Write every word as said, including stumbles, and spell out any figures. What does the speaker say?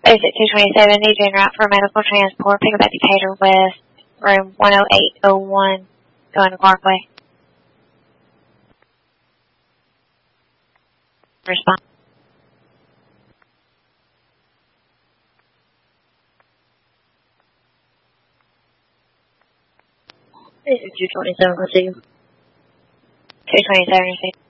Exit two twenty-seven, need you en route for medical transport. Pick up at Decatur West, room one oh eight oh one, going to Parkway. Respond. Exit two twenty-seven, let's see you. two twenty-seven,